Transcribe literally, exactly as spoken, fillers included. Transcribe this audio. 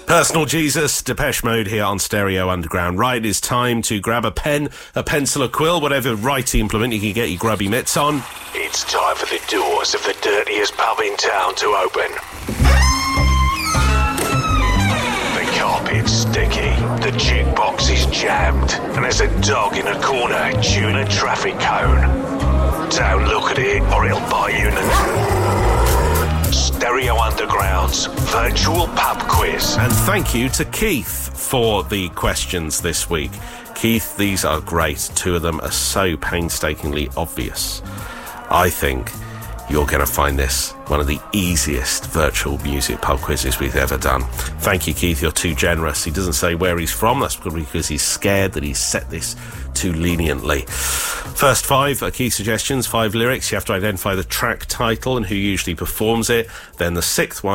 Personal Jesus, Depeche Mode here on Stereo Underground. Right, it's time to grab a pen, a pencil, a quill, whatever writing implement you can get your grubby mitts on. It's time for the doors of the dirtiest pub in town to open. The carpet's sticky, the jukebox is jammed, and there's a dog in a corner chewing a traffic cone. Don't look at it or it'll bite you in the neck. Stereo Underground's virtual pub quiz. And thank you to Keith for the questions this week. Keith, these are great. Two of them are so painstakingly obvious. I think you're going to find this one of the easiest virtual music pub quizzes we've ever done. Thank you, Keith. You're too generous. He doesn't say where he's from. That's probably because he's scared that he's set this too leniently. First five are key suggestions, five lyrics. You have to identify the track title and who usually performs it. Then the sixth one